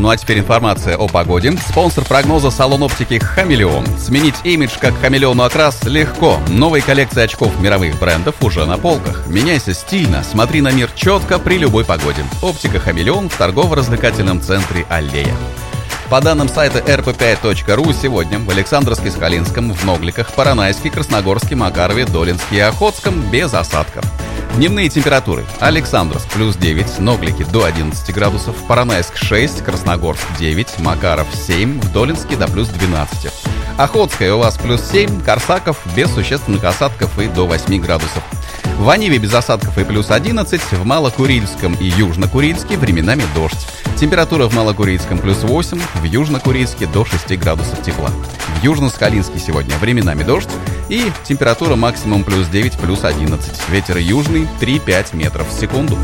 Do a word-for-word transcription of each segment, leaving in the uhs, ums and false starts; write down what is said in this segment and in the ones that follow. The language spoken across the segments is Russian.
Ну а теперь информация о погоде. Спонсор прогноза — салон оптики «Хамелеон». Сменить имидж как хамелеону окрас легко. Новые коллекции очков мировых брендов уже на полках. Меняйся стильно, смотри на мир четко при любой погоде. Оптика «Хамелеон» в торгово-развлекательном центре «Аллея». По данным сайта эр пэ пять точка ру, сегодня в Александровске-Сахалинском, в Ногликах, Поронайске, Красногорске, Макарове, Долинске и Охотском без осадков. Дневные температуры. Александровск плюс девять, Ноглики до одиннадцати градусов, Поронайск шесть, Красногорск девять, Макаров семь, в Долинске до плюс двенадцати. Охотская у вас плюс семь, Корсаков без существенных осадков и до восьми градусов. В Аниве без осадков и плюс одиннадцать, в Малокурильском и Южнокурильске временами дождь. Температура в Малокурильском плюс восемь, в Южнокурильске до шести градусов тепла. В Южно-Сахалинске сегодня временами дождь и температура максимум плюс девять, плюс одиннадцать. Ветер южный три-пять метров в секунду.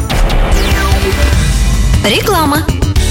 Реклама.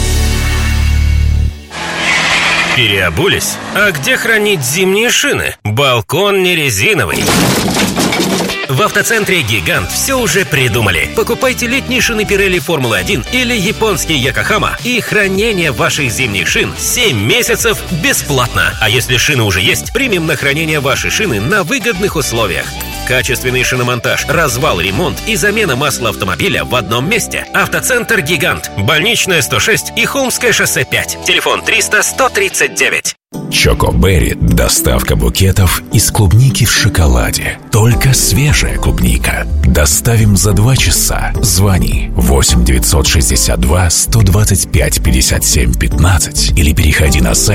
Переобулись? А где хранить зимние шины? Балкон не резиновый. В автоцентре «Гигант» все уже придумали. Покупайте летние шины Pirelli Формулы один или японские Yokohama, и хранение ваших зимних шин семь месяцев бесплатно. А если шины уже есть, примем на хранение ваши шины на выгодных условиях. Качественный шиномонтаж, развал, ремонт и замена масла автомобиля в одном месте. Автоцентр «Гигант», Больничная сто шесть и Холмское шоссе пять. Телефон триста сто тридцать девять. Чоко Берри – доставка букетов из клубники в шоколаде. Только свежая клубника. Доставим за два часа. Звони восемь девятьсот шестьдесят два сто двадцать пять пятьдесят семь пятнадцать или переходи на сайт